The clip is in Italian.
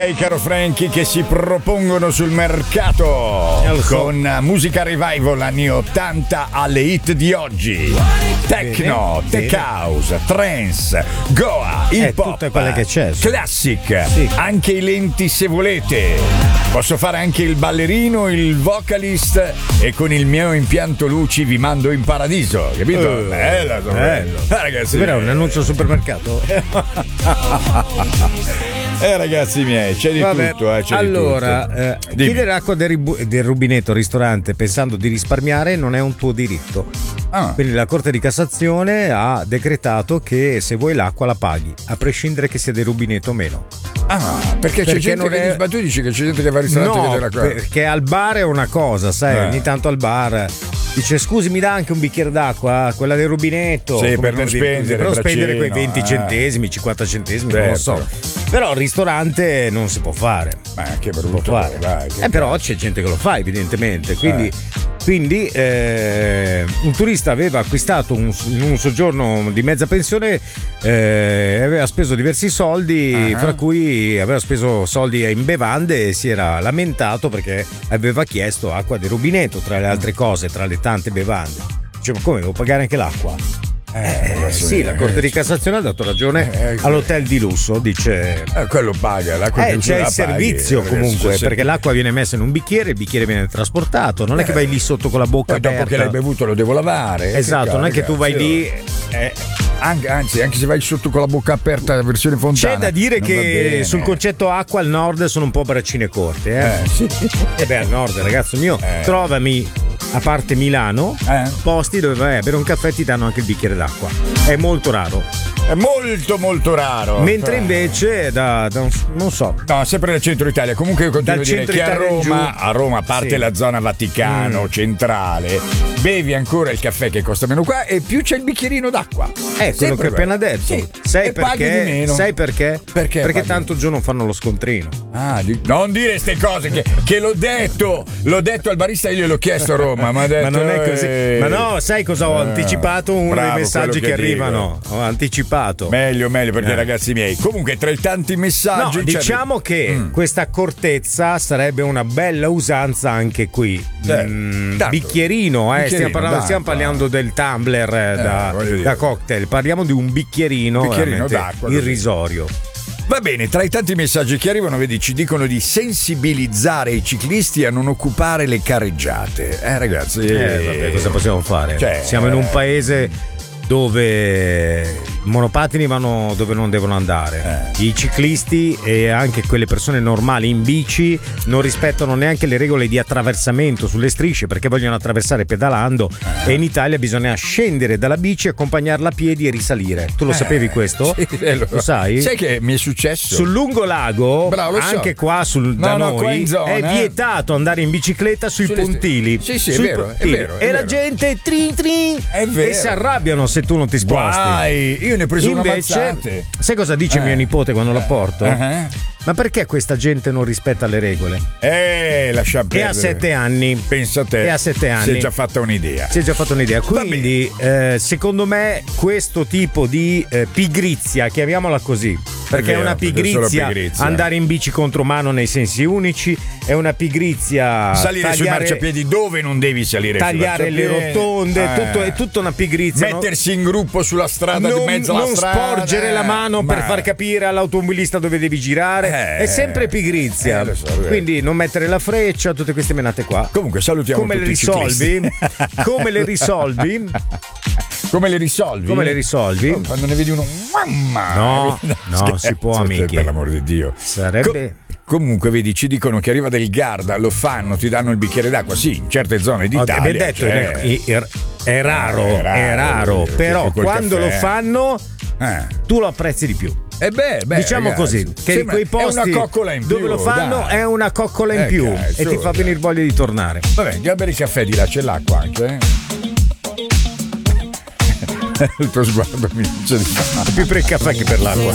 Caro Frankie, che si propongono sul mercato con musica revival anni 80 alle hit di oggi. Techno, tech house, trance, goa, hip hop, tutte quelle che c'è. classic, sì. Anche i lenti se volete. Posso fare anche il ballerino, il vocalist, e con il mio impianto luci vi mando in paradiso, capito? Bello. Ragazzi, È un annuncio al supermercato? Ragazzi miei, c'è di tutto. C'è allora, di tutto. chiedere acqua del rubinetto al ristorante pensando di risparmiare non è un tuo diritto. Quindi la Corte di Cassazione ha decretato che se vuoi l'acqua la paghi, a prescindere che sia del rubinetto o meno. Perché c'è gente che ma tu dici che c'è gente che va al ristorante e vede la cosa. Perché al bar è una cosa, sai, ogni tanto al bar dice scusi, mi dà anche un bicchiere d'acqua, quella del rubinetto, sì, per non spendere quei 20 centesimi, 50 centesimi, non lo so. Però al ristorante non si può fare. Ma che si può fare. Però c'è gente che lo fa, evidentemente. Quindi un turista aveva acquistato in un soggiorno di mezza pensione, aveva speso diversi soldi, fra cui aveva speso soldi in bevande e si era lamentato perché aveva chiesto acqua di rubinetto tra le altre cose, tra le tante bevande. Diceva, come devo pagare anche l'acqua? Sì, la Corte di Cassazione ha dato ragione all'hotel di lusso, dice quello paga, l'acqua c'è il servizio comunque, perché l'acqua viene messa in un bicchiere, il bicchiere viene trasportato, non è che vai lì sotto con la bocca aperta. Dopo che l'hai bevuto lo devo lavare. Esatto, non è che tu vai lì anche se vai sotto con la bocca aperta, la versione fontana. C'è da dire che sul concetto acqua al nord sono un po' braccine corte, sì. Al nord, ragazzo mio, trovami, a parte Milano, posti dove vai a bere un caffè ti danno anche il bicchiere d'acqua. È molto raro. È molto raro. Mentre invece non so. No, sempre nel centro Italia. Comunque io continuo a dire che a Roma, a parte la zona Vaticano centrale, bevi ancora il caffè che costa meno qua e più c'è il bicchierino d'acqua. Quello che ho appena detto. Sì. Sai perché? Sai perché? Perché tanto giorno fanno lo scontrino. Non dire ste cose che l'ho detto al barista, io gliel'ho chiesto a Roma, ma non è così. Ma no, sai cosa ho anticipato? Uno dei messaggi che arrivano. Ho anticipato. Meglio perché ragazzi miei. Comunque tra i tanti messaggi diciamo che questa accortezza sarebbe una bella usanza anche qui. Bicchierino, stiamo parlando del tumbler da cocktail, parliamo di un bicchierino d'acqua irrisorio. Va bene, tra i tanti messaggi che arrivano, vedi, ci dicono di sensibilizzare i cliclisti a non occupare le carreggiate. Ragazzi, cosa possiamo fare? Siamo in un paese dove i monopattini vanno dove non devono andare. I ciclisti e anche quelle persone normali in bici non rispettano neanche le regole di attraversamento sulle strisce perché vogliono attraversare pedalando e in Italia bisogna scendere dalla bici, accompagnarla a piedi e risalire. Tu lo sapevi questo? Sì, lo sai? Sai che mi è successo? Sul lungolago, anche qua da noi, qua in zona, è vietato andare in bicicletta sui pontili. Sì, è vero. E la gente trin e si arrabbiano se tu non ti sposti. Io ne ho preso una Invece, mazzate. sai cosa dice mio nipote quando lo porto? Ma perché questa gente non rispetta le regole? Lascia perdere. E a 7 anni. Pensa a te. E a 7 anni. Si è già fatta un'idea. Quindi, secondo me, questo tipo di pigrizia, chiamiamola così, perché è una pigrizia andare in bici contromano nei sensi unici, è una pigrizia salire sui marciapiedi dove non devi salire, tagliare le rotonde, è tutta una pigrizia. Mettersi in gruppo sulla strada di mezzo alla strada, non sporgere la mano per far capire all'automobilista dove devi girare, è sempre pigrizia. Lo so, quindi non mettere la freccia, tutte queste menate qua. Comunque salutiamo come tutti le risolvi? Come le risolvi? Quando ne vedi uno, mamma! No, si può, amici. Per l'amor di Dio. Sarebbe. Comunque, vedi, ci dicono che arriva del Garda, lo fanno, ti danno il bicchiere d'acqua. Sì, in certe zone d'Italia. Ben detto, è raro, però quando lo fanno, tu lo apprezzi di più. Diciamo ragazzi, così, che quei posti è una coccola in più, dove lo fanno è una coccola in più e ti fa venire voglia di tornare. Vabbè, andiamo a bere il caffè, di là c'è l'acqua anche. Il tuo sguardo mi dice di più per il caffè che per l'acqua.